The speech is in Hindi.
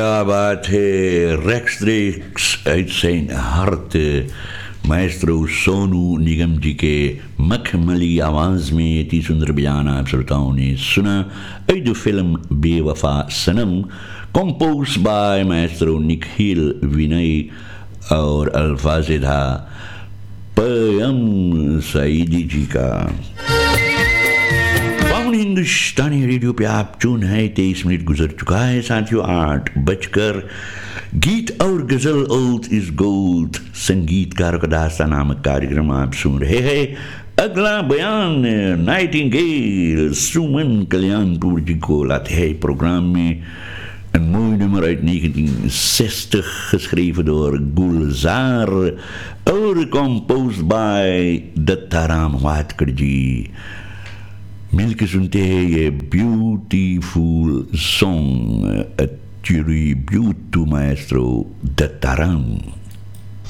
क्या बात है, racks racks uit zijn hart maestro Sonu Nigam जी के मखमली आवाज़ में इतनी सुंदर बयाना आप श्रोताओं ने सुना। जो फिल्म बेवफा सनम कंपोज बाय माइस्ट्रो निखिल विनय और अल्फाज था पयम सईदी जी का। हिंदुस्तानी रेडियो पे आप चुन है 23 मिनट गुजर चुका है साथियों, 8 बजकर। गीत और गजल ओल्ड इज गोल्ड संगीतकार का दास्तान नामक कार्यक्रम आप सुन रहे हैं। अगला बयान नाइटिंगेल सुमन कल्याणपुर जी को लाते हैं प्रोग्राम में। Een mooi nummer uit 1960, geschreven door Gulzar, composed by Dattaram Watkar ji. मिलके सुनते हैं ये beautiful song, a tribute to Maestro Dattaram.